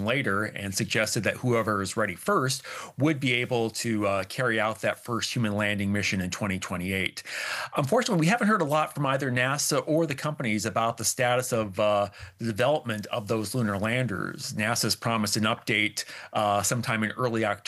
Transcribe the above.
later and suggested that whoever is ready first would be able to carry out that first human landing mission in 2028. Unfortunately, we haven't heard a lot from either NASA or the companies about the status of the development of those lunar landers. NASA's promised an update sometime in early October